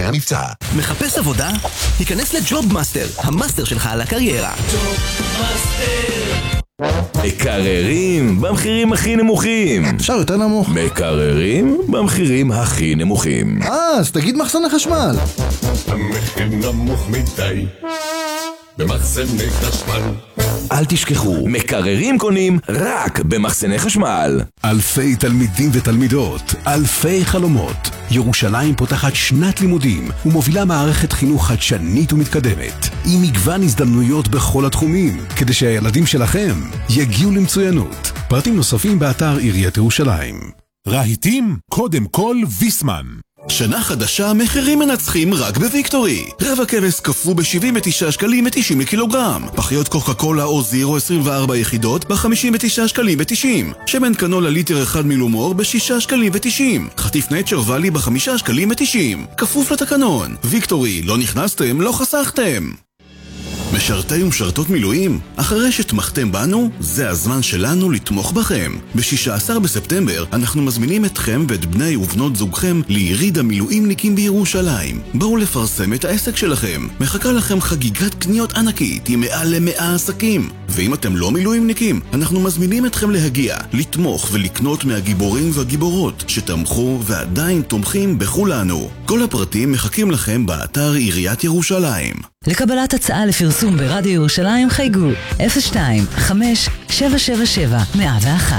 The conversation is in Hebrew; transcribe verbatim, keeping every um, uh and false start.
לפרטי המבצע. מחפש עבודה? היכנס לג'וב מאסטר, המאסטר שלך על הקריירה. ג'וב מאסטר. מקררים במחירים הכי נמוכים. אפשר יותר נמוך. מקררים במחירים הכי נמוכים. אה, אז תגיד מחסן החשמל. המחיר נמוך מדי במחסני חשמל. אל תשכחו, מקררים קונים רק במחסני חשמל. אלפי תלמידים ותלמידות, אלפי חלומות. ירושלים פותחת שנת לימודים ומובילה מערכת חינוך חדשנית ומתקדמת, עם מגוון הזדמנויות בכל התחומים, כדי שהילדים שלכם יגיעו למצוינות. פרטים נוספים באתר עיריית ירושלים. רהיטים, קודם כל ויסמן. שנה חדשה, מחירים מנצחים רק בוויקטורי. רבע כבש קפוא ב-שבעים ותשעה שקלים ו-תשעים לקילוגרם. פחיות קוקה קולה או זירו עשרים וארבע יחידות ב-חמישים ותשעה שקלים ו-תשעים. שמן קנולה ליטר אחד מילומור ב-שישה שקלים ו-תשעים. חטיף נצ'ר ואלי ב-חמישה שקלים ו-תשעים. כפוף לתקנון. ויקטורי, לא נכנסתם, לא חסכתם. משרתי ומשרתות מילואים, אחרי שתמכתם בנו, זה הזמן שלנו לתמוך בכם. ב-שישה עשר בספטמבר אנחנו מזמינים אתכם ואת בני ובנות זוגכם ליריד המילואימניקים בירושלים. בואו לפרסם את העסק שלכם. מחכה לכם חגיגת קניות ענקית עם מעל למאה עסקים. ואם אתם לא מילואימניקים, אנחנו מזמינים אתכם להגיע, לתמוך ולקנות מהגיבורים והגיבורות שתמכו ועדיין תומכים בכולנו. כל הפרטים מחכים לכם באתר עיריית ירושלים. לקבלת הצעה לפרסום ברדיו ירושלים חייגו אפס שתיים חמש שבע שבע שבע מאה ואחת.